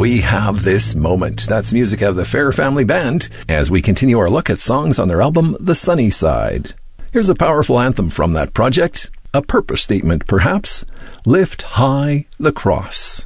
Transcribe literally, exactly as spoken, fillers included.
We Have This Moment. That's music of the Fair Family Band as we continue our look at songs on their album, The Sunny Side. Here's a powerful anthem from that project. A purpose statement, perhaps. Lift high the cross.